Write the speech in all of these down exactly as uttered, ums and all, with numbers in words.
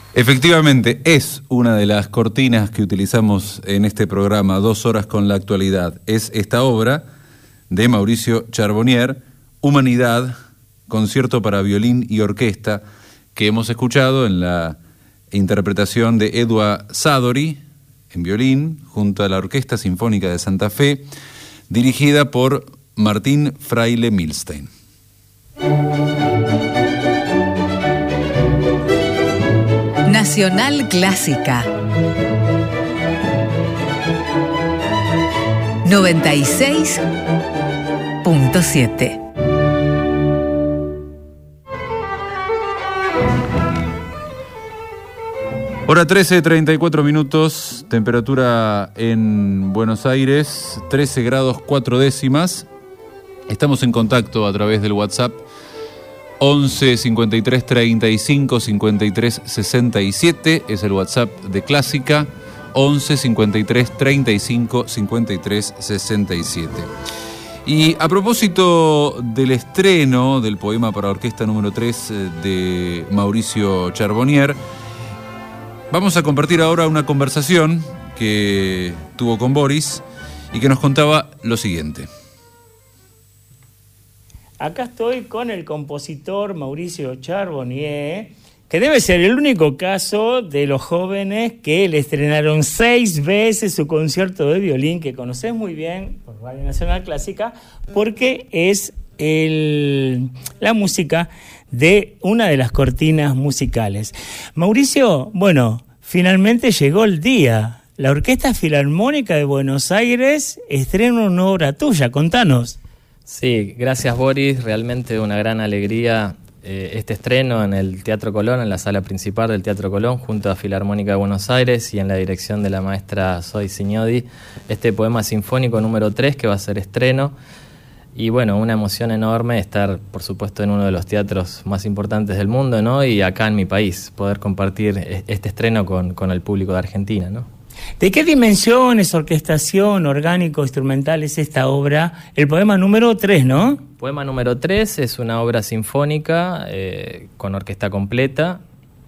Efectivamente, es una de las cortinas que utilizamos en este programa, Dos Horas con la Actualidad. Es esta obra de Mauricio Charbonnier, Humanidad, concierto para violín y orquesta, que hemos escuchado en la interpretación de Edward Sadori, en violín, junto a la Orquesta Sinfónica de Santa Fe, dirigida por Martín Fraile Milstein. Nacional Clásica noventa y seis punto siete. Hora trece, treinta y cuatro minutos, temperatura en Buenos Aires, trece grados cuatro décimas. Estamos en contacto a través del WhatsApp once cincuenta y tres treinta y cinco cincuenta y tres sesenta y siete, es el WhatsApp de Clásica, once cincuenta y tres treinta y cinco cincuenta y tres sesenta y siete. Y a propósito del estreno del poema para orquesta número tres de Mauricio Charbonnier, vamos a compartir ahora una conversación que tuvo con Boris y que nos contaba lo siguiente. Acá estoy con el compositor Mauricio Charbonnier, que debe ser el único caso de los jóvenes que le estrenaron seis veces su concierto de violín, que conocés muy bien por Radio Nacional Clásica, porque es el, la música de una de las cortinas musicales. Mauricio, bueno, finalmente llegó el día. La Orquesta Filarmónica de Buenos Aires estrena una obra tuya, contanos. Sí, gracias Boris, realmente una gran alegría eh, este estreno en el Teatro Colón, en la sala principal del Teatro Colón, junto a Filarmónica de Buenos Aires y en la dirección de la maestra Zoe Signodi, este poema sinfónico número tres que va a ser estreno. Y bueno, una emoción enorme estar, por supuesto, en uno de los teatros más importantes del mundo, ¿no? Y acá en mi país, poder compartir este estreno con, con el público de Argentina, ¿no? ¿De qué dimensiones, orquestación, orgánico, instrumental es esta obra? El poema número tres, ¿no? Poema número tres es una obra sinfónica eh, con orquesta completa.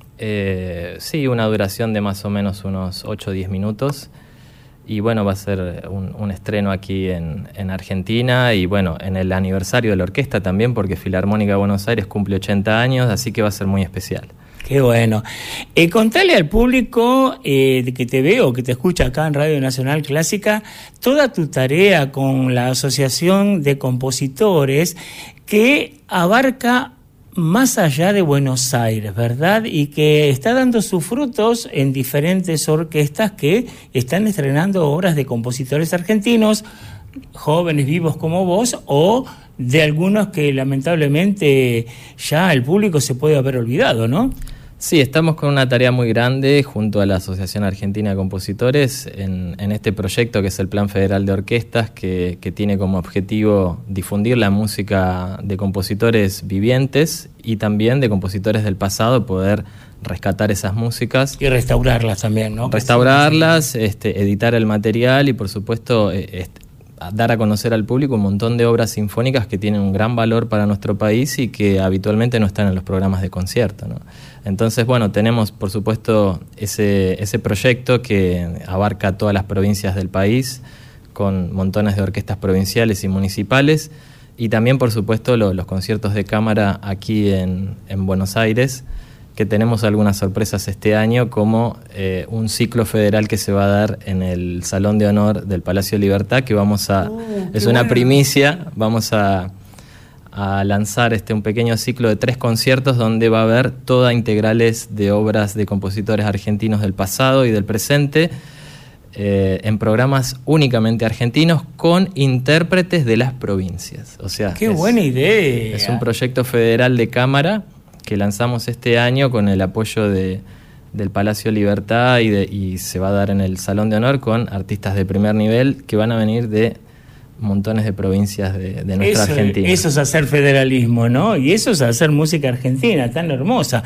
Eh, sí, una duración de más o menos unos ocho o diez minutos. Y bueno, va a ser un, un estreno aquí en, en Argentina y bueno, en el aniversario de la orquesta también, porque Filarmónica de Buenos Aires cumple ochenta años, así que va a ser muy especial. Qué bueno. Eh, contale al público eh, que te veo, que te escucha acá en Radio Nacional Clásica, toda tu tarea con la Asociación de Compositores que abarca más allá de Buenos Aires, ¿verdad? Y que está dando sus frutos en diferentes orquestas que están estrenando obras de compositores argentinos, jóvenes vivos como vos, o de algunos que lamentablemente ya el público se puede haber olvidado, ¿no? Sí, estamos con una tarea muy grande junto a la Asociación Argentina de Compositores en, en este proyecto que es el Plan Federal de Orquestas, que, que tiene como objetivo difundir la música de compositores vivientes y también de compositores del pasado, poder rescatar esas músicas. Y restaurarlas también, ¿no? Restaurarlas, este, editar el material y por supuesto este, dar a conocer al público un montón de obras sinfónicas que tienen un gran valor para nuestro país y que habitualmente no están en los programas de concierto, ¿no? Entonces, bueno, tenemos por supuesto ese, ese proyecto que abarca todas las provincias del país, con montones de orquestas provinciales y municipales, y también por supuesto lo, los conciertos de cámara aquí en, en Buenos Aires, que tenemos algunas sorpresas este año, como eh, un ciclo federal que se va a dar en el Salón de Honor del Palacio de Libertad, que vamos a... Uh, es una bueno. primicia, vamos a... a lanzar este un pequeño ciclo de tres conciertos donde va a haber toda integrales de obras de compositores argentinos del pasado y del presente, eh, en programas únicamente argentinos con intérpretes de las provincias. O sea, ¡qué es, buena idea! Es un proyecto federal de cámara que lanzamos este año con el apoyo de, del Palacio Libertad y, de, y se va a dar en el Salón de Honor con artistas de primer nivel que van a venir de montones de provincias de, de nuestra eso, Argentina. Eso es hacer federalismo, ¿no? Y eso es hacer música argentina, tan hermosa.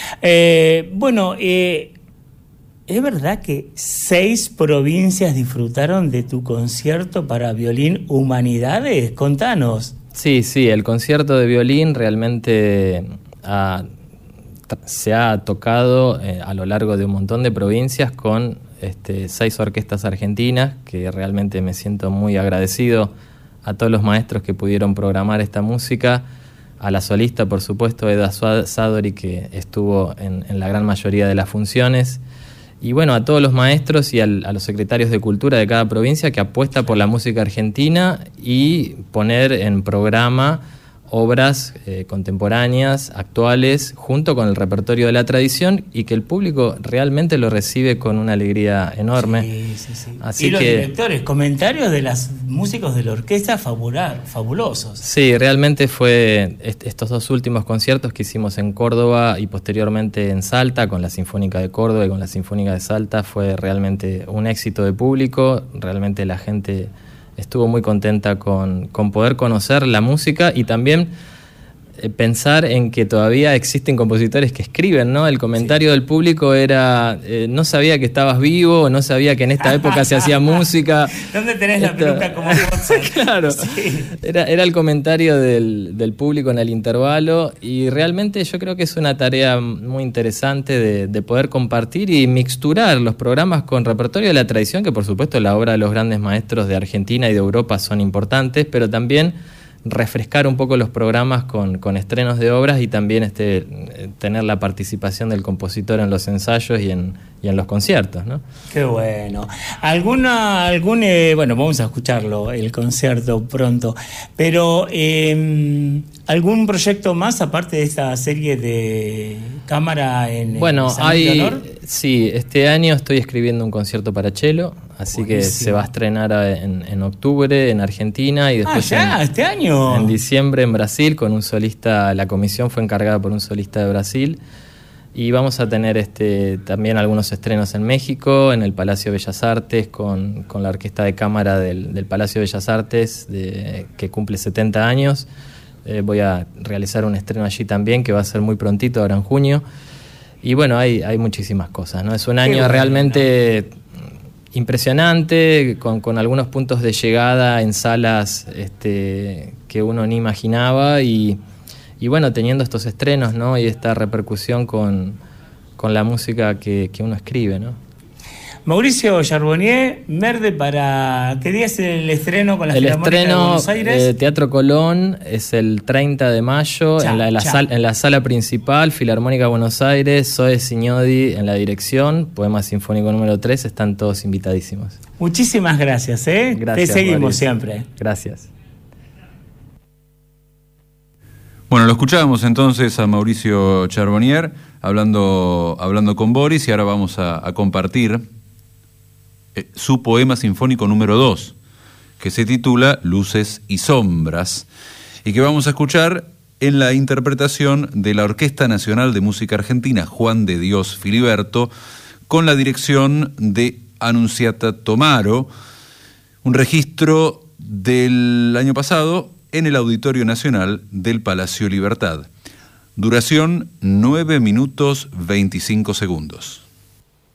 Eh, bueno, eh, ¿es verdad que seis provincias disfrutaron de tu concierto para violín Humanidades? Contanos. Sí, sí, el concierto de violín realmente ha se ha tocado eh, a lo largo de un montón de provincias con este, seis orquestas argentinas, que realmente me siento muy agradecido a todos los maestros que pudieron programar esta música, a la solista, por supuesto, Eda Sadori, que estuvo en, en la gran mayoría de las funciones, y bueno, a todos los maestros y al, a los secretarios de cultura de cada provincia que apuesta por la música argentina y poner en programa obras eh, contemporáneas, actuales, junto con el repertorio de la tradición, y que el público realmente lo recibe con una alegría enorme. Sí, sí, sí. Así y los que, directores, comentarios de los músicos de la orquesta fabular, fabulosos. Sí, realmente fue est- estos dos últimos conciertos que hicimos en Córdoba y posteriormente en Salta, con la Sinfónica de Córdoba y con la Sinfónica de Salta, fue realmente un éxito de público. Realmente la gente estuvo muy contenta con, con poder conocer la música y también eh, pensar en que todavía existen compositores que escriben, ¿no? El comentario sí. del público era, eh, no sabía que estabas vivo, no sabía que en esta época se hacía música. ¿Dónde tenés la Esto... peluca como Mozart? Claro, sí. era, era el comentario del, del público en el intervalo, y realmente yo creo que es una tarea muy interesante de, de poder compartir y mixturar los programas con repertorio de la tradición, que por supuesto la obra de los grandes maestros de Argentina y de Europa son importantes, pero también refrescar un poco los programas con, con estrenos de obras y también este, tener la participación del compositor en los ensayos y en, y en los conciertos, ¿no? Qué bueno. ¿Alguna, algún, eh, bueno, vamos a escucharlo, el concierto pronto, pero eh, ¿algún proyecto más aparte de esta serie de cámara en Bueno, en hay, de Honor? Sí, este año estoy escribiendo un concierto para cello, así Buenísimo. que se va a estrenar en, en octubre en Argentina y después ah, ya, en, este año. en diciembre en Brasil con un solista. La comisión fue encargada por un solista de Brasil, y vamos a tener este también algunos estrenos en México, en el Palacio de Bellas Artes, con, con la orquesta de cámara del, del Palacio de Bellas Artes, de, que cumple setenta años. Eh, voy a realizar un estreno allí también, que va a ser muy prontito, ahora en junio. Y bueno, hay, hay muchísimas cosas, ¿no? Es un año bueno, realmente impresionante, con, con algunos puntos de llegada en salas este, que uno ni imaginaba, y, y bueno, teniendo estos estrenos, ¿no? Y esta repercusión con, con la música que, que uno escribe, ¿no? Mauricio Charbonnier, Merde, ¿para qué día es el estreno con la el Filarmónica estreno, de Buenos Aires? Eh, Teatro Colón es el treinta de mayo, cha, en, la, en, la sal, en la sala principal, Filarmónica de Buenos Aires, Zoe Signodi en la dirección, Poema Sinfónico número tres, están todos invitadísimos. Muchísimas gracias, ¿eh? Gracias, te seguimos Mauricio. siempre. Gracias. Bueno, lo escuchábamos entonces a Mauricio Charbonnier hablando, hablando con Boris, y ahora vamos a, a compartir eh, su poema sinfónico número dos, que se titula Luces y Sombras, y que vamos a escuchar en la interpretación de la Orquesta Nacional de Música Argentina, Juan de Dios Filiberto, con la dirección de Anunciata Tomaro, un registro del año pasado en el Auditorio Nacional del Palacio Libertad. Duración nueve minutos veinticinco segundos.